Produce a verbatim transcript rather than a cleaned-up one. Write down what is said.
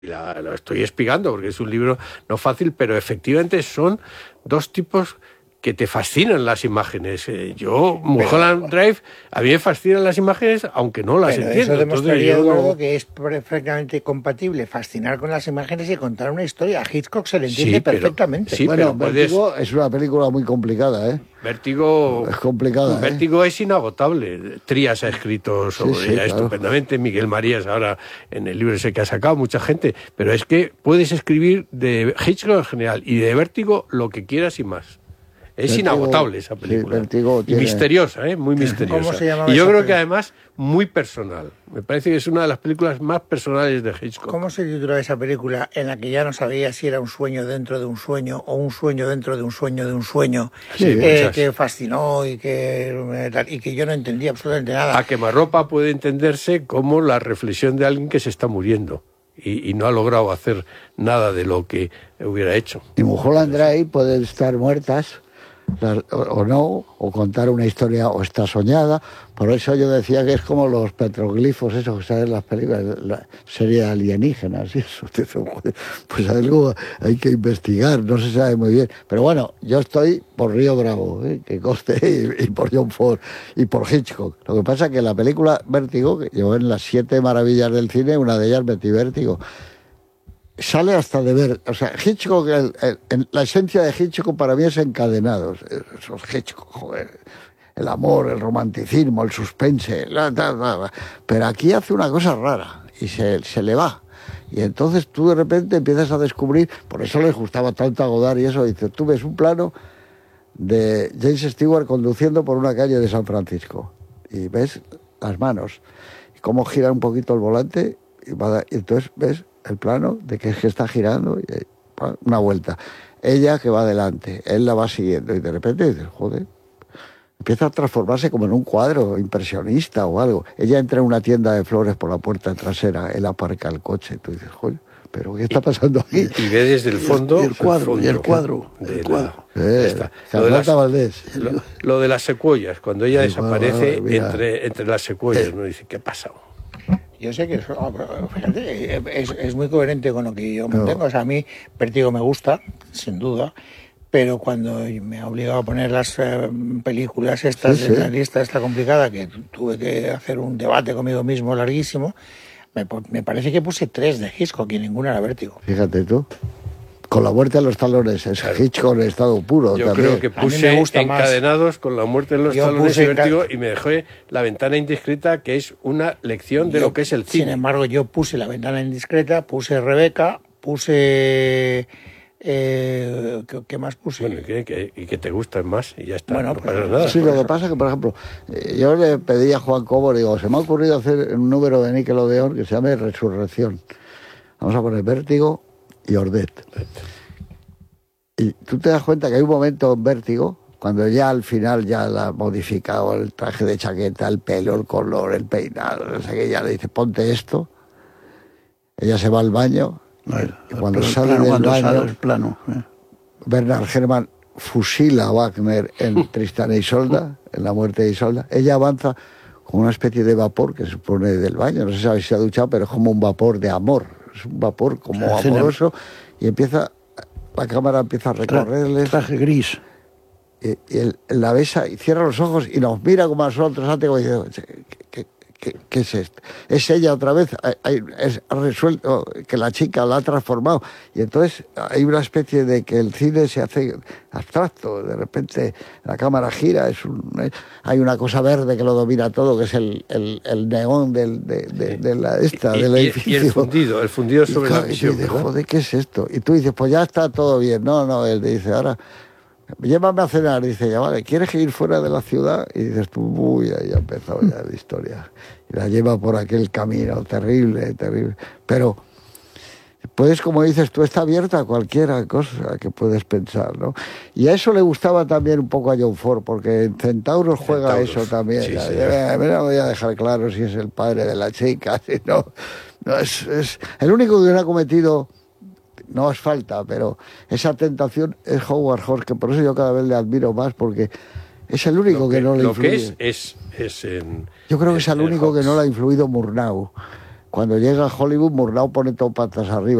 La, lo estoy explicando porque es un libro no fácil, pero efectivamente son dos tipos que te fascinan las imágenes. Eh, yo, Mulholland Drive, a mí me fascinan las imágenes, aunque no las pero entiendo. Eso demostraría, Entonces, yo Eduardo, no... que es perfectamente compatible fascinar con las imágenes y contar una historia. A Hitchcock se le entiende Sí, pero- perfectamente. sí, bueno, pero Vértigo puedes- es una película muy complicada, ¿eh? Vértigo, Es complicada, ¿eh? Vértigo es inagotable. Trías ha escrito sobre Sí, sí, ella claro. estupendamente. Miguel Marías ahora en el libro ese que ha sacado, mucha gente. Pero es que puedes escribir de Hitchcock en general y de Vértigo lo que quieras y más. Es Vértigo, inagotable esa sí, película. Vértigo y tiene- misteriosa, ¿eh? Muy misteriosa. ¿Cómo se llamaba y yo esa creo que película? además muy personal. Me parece que es una de las películas más personales de Hitchcock. ¿Cómo se titulaba esa película en la que ya no sabía si era un sueño dentro de un sueño o un sueño dentro de un sueño de un sueño? Sí, eh, muchas. que fascinó y que, y que yo no entendía absolutamente nada. A quemarropa puede entenderse como la reflexión de alguien que se está muriendo y, y no ha logrado hacer nada de lo que hubiera hecho. Y Mulholland Drive pueden estar muertas las- o, o no, o contar una historia o está soñada. Por eso yo decía que es como los petroglifos, esos que salen en las películas, la serie de alienígenas y eso. Pues algo hay que investigar, no se sabe muy bien. Pero bueno, yo estoy por Río Bravo, ¿eh? Que coste, y, y por John Ford y por Hitchcock. Lo que pasa es que la película Vértigo, que yo en las siete maravillas del cine, una de ellas metí Vértigo. Sale hasta de ver, o sea, Hitchcock, el, el, el, la esencia de Hitchcock para mí es Encadenados, esos Hitchcock, joder, el amor, el romanticismo, el suspense, la, la, la, la. Pero aquí hace una cosa rara y se, se le va. Y entonces tú de repente empiezas a descubrir, por eso les gustaba tanto a Godard y eso, dices, tú ves un plano de James Stewart conduciendo por una calle de San Francisco y ves las manos, y cómo gira un poquito el volante y, va, y entonces ves el plano de que es que está girando y una vuelta, ella que va adelante, él la va siguiendo y de repente dices, joder, empieza a transformarse como en un cuadro impresionista o algo. Ella entra en una tienda de flores por la puerta trasera, él aparca el coche, tú dices, joder, pero ¿qué está pasando aquí? Y ve desde el fondo y el cuadro, fondo y el cuadro, de el la- cuadro. de Eh, esta. Lo, de las, Carlota Valdés. lo, lo de las secuoyas, cuando ella Sí, desaparece bueno, mira. entre, entre las secuoyas, ¿no? Dice, ¿qué pasa? Yo sé que eso, ah, pero fíjate, es, es muy coherente con lo que yo No. mantengo. O sea, a mí Vértigo me gusta, sin duda, pero cuando me ha obligado a poner las eh, películas estas Sí, en sí. la lista esta complicada, que tuve que hacer un debate conmigo mismo larguísimo, me, me parece que puse tres de Hitchcock y ninguna era Vértigo. Fíjate tú. Con la muerte de los talones, es Claro. Hitchcock en estado puro Yo también. creo que A mí puse me gusta más. Encadenados con la muerte en los Yo talones puse y Vértigo enca- y me dejé La ventana indiscreta, que es una lección de Yo, lo que es el Sin cine. embargo, yo puse La ventana indiscreta, puse Rebeca, puse... Eh, ¿qué, qué más puse? Bueno, y que, que- y que te gustan más y ya está, Bueno, no pues, pasa nada. Sí, lo que pasa es que, por ejemplo, eh, yo le pedí a Juan Cobo, digo, se me ha ocurrido hacer un número de Nickelodeon que se llame Resurrección. Vamos a poner Vértigo y Ordet. Y tú te das cuenta que hay un momento en Vértigo, cuando ya al final ya la ha modificado el traje de chaqueta, el pelo, el color, el peinado, no sé qué, ya le dice, ponte esto. Ella se va al baño y cuando el sale plano, del cuando baño, sale el plano, eh. Bernard Herrmann fusila a Wagner en Tristán e Isolda, en La muerte de Isolda. Ella avanza con una especie de vapor que se supone del baño, no se sabe si se ha duchado, pero es como un vapor de amor, es un vapor como O sea, amoroso, y empieza, la cámara empieza a recorrerles, Traje gris. y, y él, él la besa y cierra los ojos y nos mira como a nosotros antes, como diciendo, ¿qué, qué, qué, qué es esto? Es ella otra vez, hay- hay- es, ha resuelto que la chica la ha transformado, y entonces hay una especie de que el cine se hace abstracto, de repente la cámara gira, es un, es- hay una cosa verde que lo domina todo, que es el, el, el neón del, de, de, de la esta, Y, del y- edificio. y el fundido, el fundido Y sobre claro, la y visión, dices, ¿verdad? joder, ¿qué es esto? Y tú dices, pues ya está todo bien. No, no, él dice, ahora, llévame a cenar. Dice, ya vale, ¿quieres ir fuera de la ciudad? Y dices tú, uy, ahí ha empezado ya la historia. Y la lleva por aquel camino terrible, terrible. Pero puedes, como dices tú, está abierta a cualquier cosa que puedes pensar, ¿no? Y a eso le gustaba también un poco a John Ford, porque en Centauros juega Centauros, eso también. sí, Ya, sí. ya, me lo voy a dejar claro si es el padre de la chica, si no. No, es, es el único que no ha cometido, no es falta, pero esa tentación es Howard Hawks, que por eso yo cada vez le admiro más, porque es el único Lo que, que, no le lo influye. que es, es, es en, Yo creo que es el en único que Hawks. no le ha influido Murnau. cuando llega a Hollywood, Murnau pone todo patas arriba.